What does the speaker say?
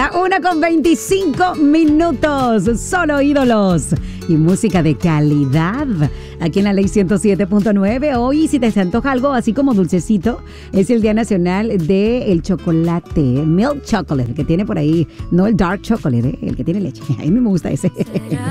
1:25. Solo ídolos y música de calidad. Aquí en la Ley 107.9. Hoy, si te se antoja algo así como dulcecito, es el Día Nacional del Chocolate. Milk chocolate, el que tiene por ahí. No el dark chocolate, el que tiene leche. A mí me gusta ese.